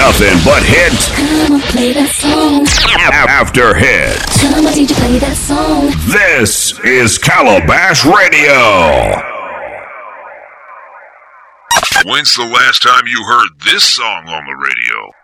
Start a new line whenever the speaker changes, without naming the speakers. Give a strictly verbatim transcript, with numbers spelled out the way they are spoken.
Nothing but hits.
Come on, play that song.
After hits.
Come on, D J, play that song.
This is Calabash Radio.
When's the last time you heard this song on the radio?